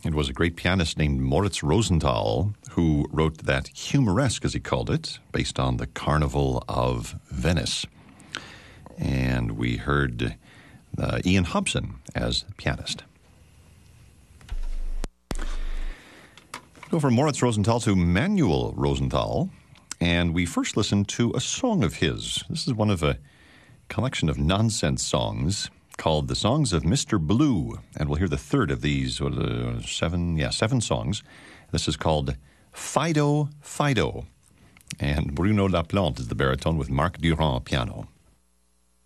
It was a great pianist named Moritz Rosenthal who wrote that humoresque, as he called it, based on the Carnival of Venice. And we heard Ian Hobson as pianist. Go from Moritz Rosenthal to Manuel Rosenthal, and we first listened to a song of his. This is one of a collection of nonsense songs called The Songs of Mr. Blue, and we'll hear the third of these, seven songs. This is called Fido, Fido, and Bruno Laplante is the baritone with Marc Durand piano.